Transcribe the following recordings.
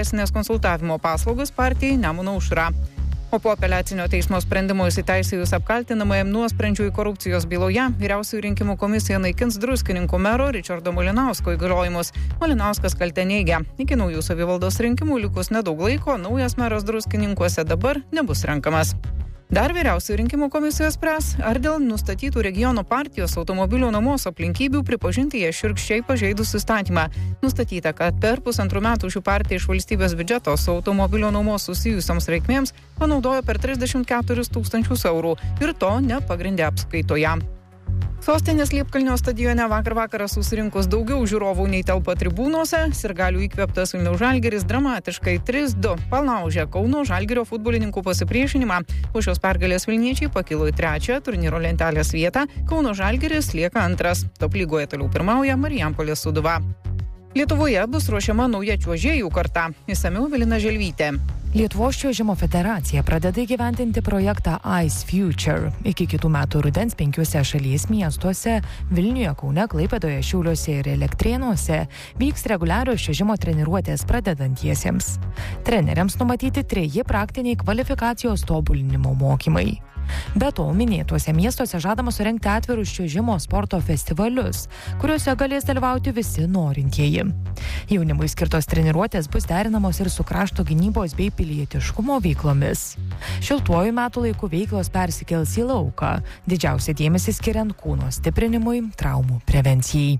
teisinės konsultavimo paslaugas partijai Nemuno aušra. O po apeliacinio teismo sprendimo įsiteisėjus apkaltinamajam nuosprendžių į korupcijos byloje, Vyriausioji rinkimų komisija naikins Druskininkų mero Ričardo Malinausko įgaliojimus. Malinauskas kaltę neigia. Iki naujų savivaldos rinkimų likus nedaug laiko, naujas meras Druskininkuose dabar nebus renkamas. Dar Vyriausioji rinkimų komisija spręs, ar dėl nustatytų regiono partijos automobilių nuomos aplinkybių pripažinti jie šiurkščiai pažeidus įstatymą. Nustatyta, kad per 1,5 metų šių partija iš valstybės biudžeto su automobilių nuomos susijusioms reikmėms panaudojo per 34 000 eurų ir to nepagrindė apskaitoje. Sostinės Liepkalnio stadione vakarą susirinkus daugiau žiūrovų nei telpa tribūnose, sirgalių įkvėptas Vilniaus Žalgiris dramatiškai 3-2 palaužė Kauno Žalgirio futbolininkų pasipriešinimą. Po šios pergalės vilniečiai pakilo į 3. turnyro lentelės vietą, Kauno Žalgiris lieka 2. Top lygoje toliau pirmauja Marijampolės Sūduva. Lietuvoje bus ruošiama nauja čiuožėjų karta. Išsamiau Evelina Želvytė. Lietuvos čiuožimo federacija pradeda įgyvendinti projektą Ice Future. Iki kitų metų rudens 5 šalies miestuose – Vilniuje, Kaune, Klaipėdoje, Šiauliuose ir Elektrėnuose – vyks reguliarios čiuožimo treniruotės pradedantiesiems. Treneriams numatyti 3 praktiniai kvalifikacijos tobulinimo mokymai. Be to, minėtuose miestuose žadama surengti atvirus čiuožimo sporto festivalius, kuriuose galės dalyvauti visi norintieji. Jaunimui skirtos treniruotės bus derinamos ir su krašto gynybos bei pilietiškumo veiklomis. Šiltuoju metų laiku veiklos persikels į lauką, didžiausią dėmesį skiriant kūno stiprinimui, traumų prevencijai.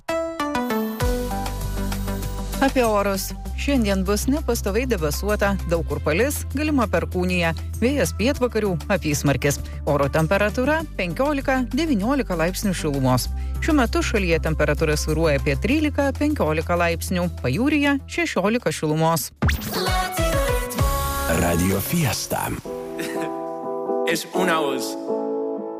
Apie orus. Šiandien bus nepastoviai debesuota, daug kur palis, galima perkūnija, vėjas pietvakarių apysmarkis. Oro temperatūra 15-19 laipsnių šilumos. Šiuo metu šalyje temperatūra svyruoja apie 13-15 laipsnių, pajūryje 16 šilumos. Radio Fiesta. Es una voz.